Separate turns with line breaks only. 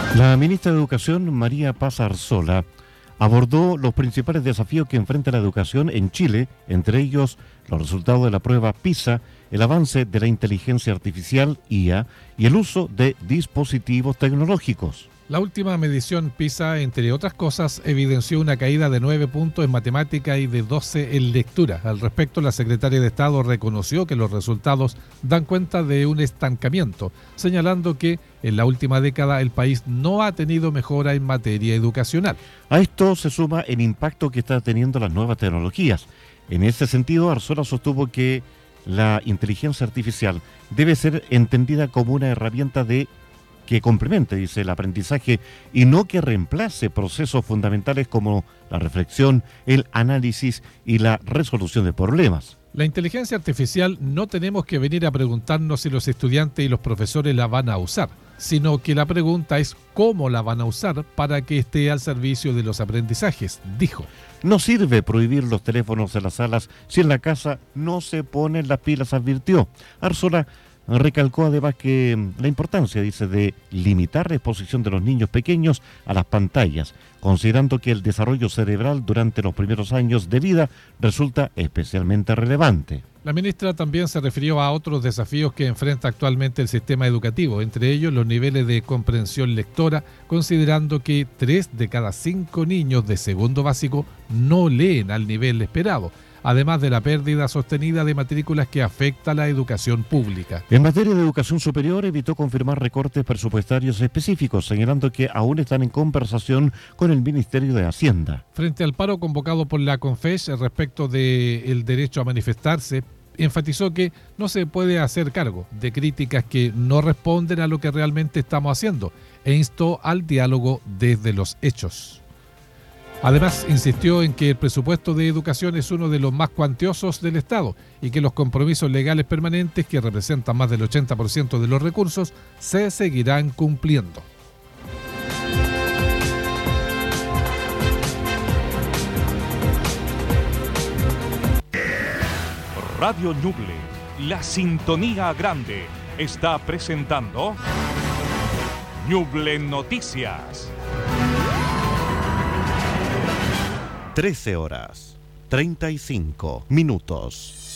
La ministra de Educación, María Paz Arzola, abordó los principales desafíos que enfrenta la educación en Chile, entre ellos los resultados de la prueba PISA, el avance de la inteligencia artificial, IA, y el uso de dispositivos tecnológicos.
La última medición PISA, entre otras cosas, evidenció una caída de 9 puntos en matemática y de 12 en lectura. Al respecto, la secretaria de Estado reconoció que los resultados dan cuenta de un estancamiento, señalando que en la última década el país no ha tenido mejora en materia educacional.
A esto se suma el impacto que están teniendo las nuevas tecnologías. En ese sentido, Arzola sostuvo que la inteligencia artificial debe ser entendida como una herramienta que complemente, dice, el aprendizaje y no que reemplace procesos fundamentales como la reflexión, el análisis y la resolución de problemas.
La inteligencia artificial no tenemos que venir a preguntarnos si los estudiantes y los profesores la van a usar, sino que la pregunta es cómo la van a usar para que esté al servicio de los aprendizajes, dijo.
No sirve prohibir los teléfonos en las salas si en la casa no se ponen las pilas, advirtió. Arzola recalcó además que la importancia, dice, de limitar la exposición de los niños pequeños a las pantallas, considerando que el desarrollo cerebral durante los primeros años de vida resulta especialmente relevante.
La ministra también se refirió a otros desafíos que enfrenta actualmente el sistema educativo, entre ellos los niveles de comprensión lectora, considerando que 3 de cada 5 niños de segundo básico no leen al nivel esperado, además de la pérdida sostenida de matrículas que afecta a la educación pública.
En materia de educación superior, evitó confirmar recortes presupuestarios específicos, señalando que aún están en conversación con el Ministerio de Hacienda.
Frente al paro convocado por la CONFES respecto del derecho a manifestarse, enfatizó que no se puede hacer cargo de críticas que no responden a lo que realmente estamos haciendo e instó al diálogo desde los hechos. Además, insistió en que el presupuesto de educación es uno de los más cuantiosos del Estado y que los compromisos legales permanentes, que representan más del 80% de los recursos, se seguirán cumpliendo.
Radio Ñuble, la sintonía grande, está presentando Ñuble Noticias.
13 horas, 35 minutos.